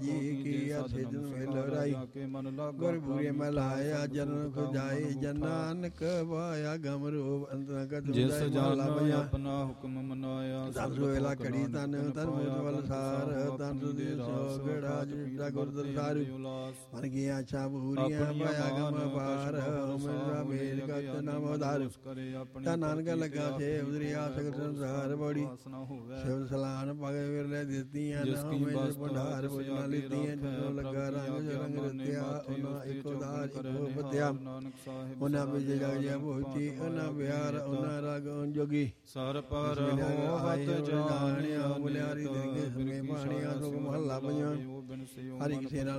ਜੀ ਕੀ ਆਸੇ ਜਨ ਮਿਲ ਰਾਈ ਗੁਰ ਬੂਰੇ ਮੈਂ ਲਾਇਆ ਜਨਨ ਖੁਜਾਏ ਜਨ ਨਾਨਕ ਵਾਇਆ ਗਮ ਰੂਪ ਅੰਤਰਗਤ ਜਿਸ ਜਨ ਆਪਣਾ ਹੁਕਮ ਮਨਾਇਆ ਦਸ ਵੇਲਾ ਘੜੀ ਤਨ ਤਨ ਮੋਦ ਵਲ ਸਾਰ ਤਨ ਸੁਦੀ ਸੋਗੜਾ ਜਿਤਾ ਗੁਰਦਰ ਸਾਰੂ ਮਨ ਕੀ ਆਛਾ ਬੂਰੀਆਂ ਪਾਇਆ ਗਮ ਪਾਰ ਮੇਰਾ ਮੇਰ ਕਤ ਨਾਮ ਉਧਾਰ ਤਾ ਨਾਨਕ ਲਗਾ ਸੇ ਉਦਰੀਆ ਸਗਲ ਸੰਸਾਰ ਬੜੀ ਸਿਵ ਸਲਾਨ ਪਗੇ ਵਿਰਲੇ ਦਿੱਤੀਆਂ ਨਾ ਮੇਰੇ ਭੰਡਾਰ ਬੁਝਣਾ ਲਿੱਤੀਆਂ ਜਦੋਂ ਲੱਗਾ ਰੰਗ ਰੰਗ ਰਤਿਆ ਉਹਨਾਂ ਇੱਕ ਉਧਾਰ ਇੱਕੋ ਬਤਿਆ ਉਹਨਾਂ ਵਿੱਚ ਜਗ ਜਿਆ ਭੋਤੀ ਉਹਨਾਂ ਪਿਆਰ ਉਹਨਾਂ ਰਗ ਜੋਗੀ ਸਰ ਪਰ ਹੋਵਤ ਜਾਣਿਆ ਬੁਲਿਆਰੀ ਦੇ ਕੇ ਸਮੇ ਬਾਣਿਆ ਸੋ ਮਹੱਲਾ ਪੰਜਾਂ ਹਰਿ ਕਿਸੇ ਨਾਲ